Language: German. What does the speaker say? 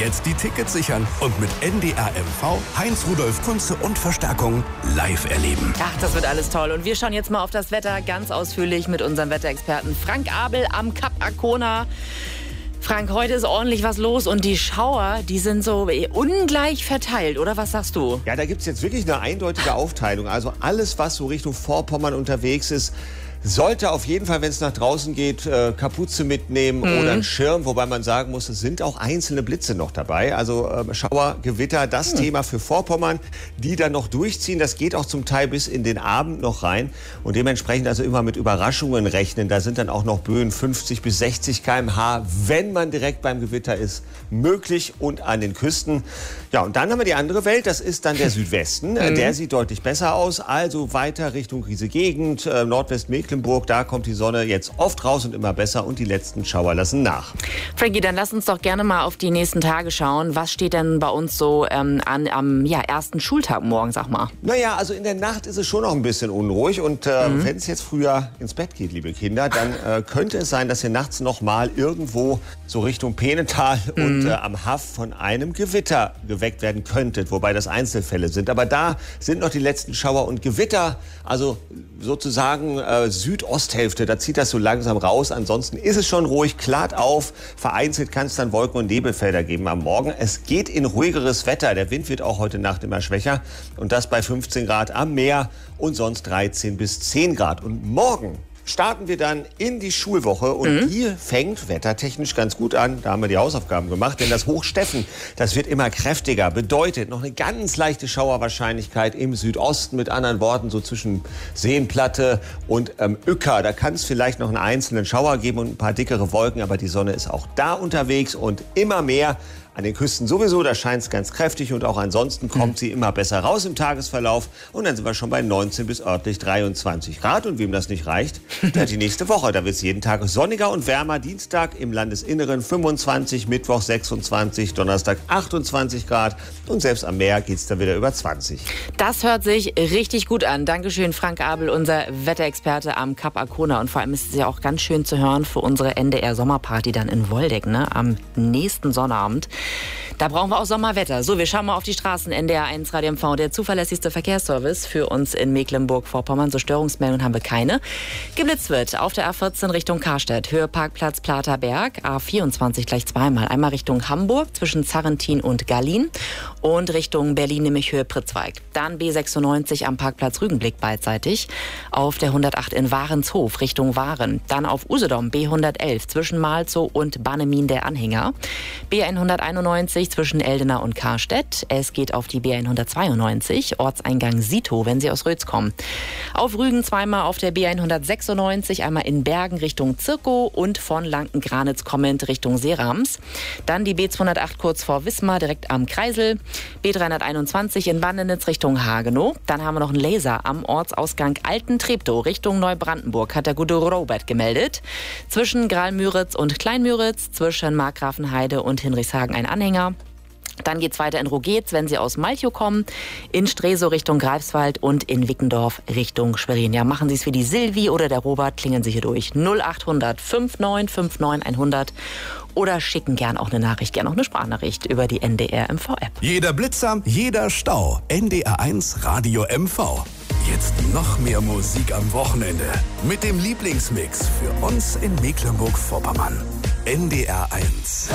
Jetzt die Tickets sichern und mit NDR MV Heinz-Rudolf Kunze und Verstärkung live erleben. Ach, das wird alles toll. Und wir schauen jetzt mal auf das Wetter ganz ausführlich mit unserem Wetterexperten Frank Abel am Kap Arkona. Frank, heute ist ordentlich was los und die Schauer, die sind so ungleich verteilt, oder was sagst du? Ja, da gibt es jetzt wirklich eine eindeutige Aufteilung. Also alles, was so Richtung Vorpommern unterwegs ist, sollte auf jeden Fall, wenn es nach draußen geht, Kapuze mitnehmen oder einen Schirm. Wobei man sagen muss, es sind auch einzelne Blitze noch dabei. Also Schauer, Gewitter, das Thema für Vorpommern, die dann noch durchziehen. Das geht auch zum Teil bis in den Abend noch rein. Und dementsprechend also immer mit Überraschungen rechnen. Da sind dann auch noch Böen 50 bis 60 km/h, wenn man direkt beim Gewitter ist, möglich und an den Küsten. Ja, und dann haben wir die andere Welt. Das ist dann der Südwesten. Der sieht deutlich besser aus. Also weiter Richtung Riese Gegend, Nordwestmecklenburg. Da kommt die Sonne jetzt oft raus und immer besser und die letzten Schauer lassen nach. Frankie, dann lass uns doch gerne mal auf die nächsten Tage schauen. Was steht denn bei uns so am ersten Schultag morgen, sag mal? Naja, also in der Nacht ist es schon noch ein bisschen unruhig und wenn es jetzt früher ins Bett geht, liebe Kinder, dann könnte es sein, dass ihr nachts noch mal irgendwo so Richtung Peenental und am Haff von einem Gewitter geweckt werden könntet, wobei das Einzelfälle sind. Aber da sind noch die letzten Schauer und Gewitter, also sozusagen Südosthälfte, da zieht das so langsam raus. Ansonsten ist es schon ruhig, klart auf. Vereinzelt kann es dann Wolken- und Nebelfelder geben am Morgen. Es geht in ruhigeres Wetter. Der Wind wird auch heute Nacht immer schwächer. Und das bei 15 Grad am Meer und sonst 13 bis 10 Grad. Und morgen starten wir dann in die Schulwoche und die fängt wettertechnisch ganz gut an. Da haben wir die Hausaufgaben gemacht, denn das Hochsteffen, das wird immer kräftiger. Bedeutet noch eine ganz leichte Schauerwahrscheinlichkeit im Südosten, mit anderen Worten so zwischen Seenplatte und Uecker. Da kann es vielleicht noch einen einzelnen Schauer geben und ein paar dickere Wolken, aber die Sonne ist auch da unterwegs und immer mehr. An den Küsten sowieso, da scheint es ganz kräftig und auch ansonsten kommt sie immer besser raus im Tagesverlauf. Und dann sind wir schon bei 19 bis örtlich 23 Grad. Und wem das nicht reicht, der hat die nächste Woche. Da wird es jeden Tag sonniger und wärmer. Dienstag im Landesinneren 25, Mittwoch 26, Donnerstag 28 Grad. Und selbst am Meer geht es dann wieder über 20. Das hört sich richtig gut an. Dankeschön, Frank Abel, unser Wetterexperte am Kap Arkona. Und vor allem ist es ja auch ganz schön zu hören für unsere NDR-Sommerparty dann in Woldeck, ne? Am nächsten Sonnabend. Da brauchen wir auch Sommerwetter. So, wir schauen mal auf die Straßen. NDR 1 Radio MV, der zuverlässigste Verkehrsservice für uns in Mecklenburg-Vorpommern. So Störungsmeldungen haben wir keine. Geblitzt wird auf der A14 Richtung Karstedt, Höhe Parkplatz Platerberg, A24 gleich zweimal. Einmal Richtung Hamburg zwischen Zarrentin und Gallien und Richtung Berlin, nämlich Höhe Pritzwalk. Dann B96 am Parkplatz Rügenblick beidseitig. Auf der 108 in Warenshof Richtung Waren. Dann auf Usedom B111 zwischen Malzow und Bannemin der Anhänger. B191 zwischen Eldena und Karstedt. Es geht auf die B192, Ortseingang Sito, wenn Sie aus Rötz kommen. Auf Rügen zweimal auf der B196, einmal in Bergen Richtung Zirkow und von Lanken-Granitz kommend Richtung Seerams. Dann die B208 kurz vor Wismar, direkt am Kreisel. B321 in Bandenitz Richtung Hagenow. Dann haben wir noch einen Laser am Ortsausgang Alten-Treptow Richtung Neubrandenburg, hat der gute Robert gemeldet. Zwischen Graal-Müritz und Klein-Müritz, zwischen Markgrafenheide und Hinrichshagen ein Anhänger. Dann geht's weiter in Rogetz, wenn Sie aus Malchow kommen, in Stresow Richtung Greifswald und in Wickendorf Richtung Schwerin. Ja, machen Sie es wie die Silvi oder der Robert, klingeln Sie hier durch 0800 5959 100 oder schicken gern auch eine Nachricht, gern auch eine Sprachnachricht über die NDR MV App. Jeder Blitzer, jeder Stau. NDR 1 Radio MV. Jetzt noch mehr Musik am Wochenende mit dem Lieblingsmix für uns in Mecklenburg-Vorpommern. NDR 1.